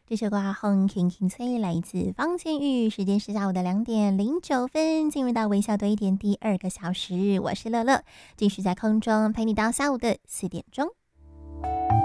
这首歌啊，哼轻轻吹，来自方千玉。时间是下午的2:09，进入到微笑多一点第2个小时，我是乐乐，继续在空中陪你到下午的4点钟。